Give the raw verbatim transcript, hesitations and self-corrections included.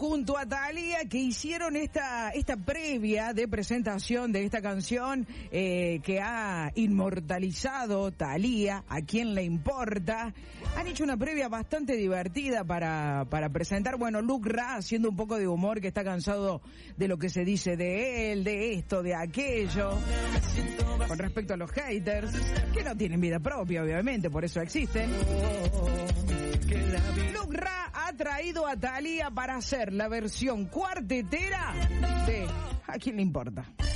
junto a Thalía, que hicieron esta esta previa de presentación de esta canción eh, que ha inmortalizado Thalía, ¿a quién le importa? Han hecho una previa bastante divertida para, para presentar, bueno, Luke Ra haciendo un poco de humor, que está cansado de lo que se dice de él, de esto, de aquello, con respecto a los haters, que no tienen vida propia, obviamente, por eso existen. Luke Ra ha traído a Thalía para hacer la versión cuartetera de ¿A quién le importa?